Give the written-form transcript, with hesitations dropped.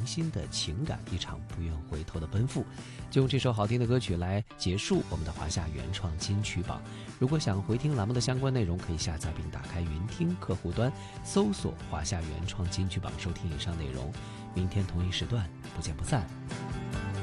铭心的情感，一场不愿回头的奔赴。就用这首好听的歌曲来结束我们的华夏原创金曲榜。如果想回听栏目的相关内容，可以下载并打开云听客户端，搜索华夏原创金曲榜收听以上内容。明天同一时段不见不散。